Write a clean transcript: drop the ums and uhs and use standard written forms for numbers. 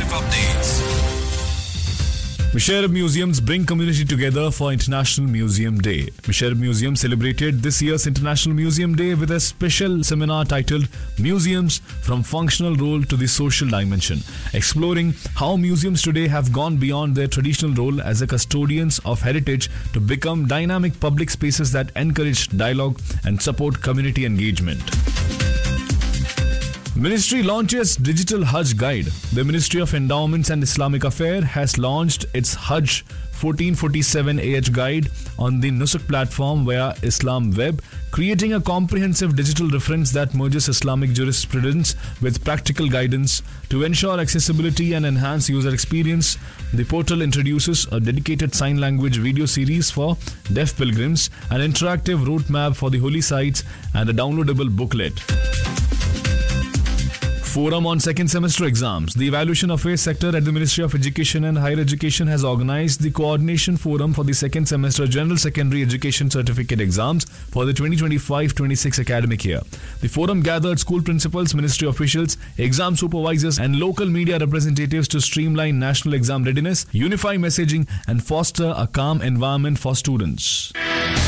updates. Musharraf Museums bring community together for International Museum Day. Musharraf Museum celebrated this year's International Museum Day with a special seminar titled Museums from Functional Role to the Social Dimension, exploring how museums today have gone beyond their traditional role as a custodians of heritage to become dynamic public spaces that encourage dialogue and support community engagement. Ministry launches Digital Hajj Guide. The Ministry of Endowments and Islamic Affairs has launched its Hajj 1447 AH Guide on the Nusuk platform via Islam Web, creating a comprehensive digital reference that merges Islamic jurisprudence with practical guidance to ensure accessibility and enhance user experience. The portal introduces a dedicated sign language video series for deaf pilgrims, an interactive route map for the holy sites, and a downloadable booklet. Forum on second semester exams. The Evaluation Affairs sector at the Ministry of Education and Higher Education has organized the Coordination Forum for the second semester General Secondary Education Certificate exams for the 2025-26 academic year. The forum gathered school principals, ministry officials, exam supervisors, and local media representatives to streamline national exam readiness, unify messaging, and foster a calm environment for students.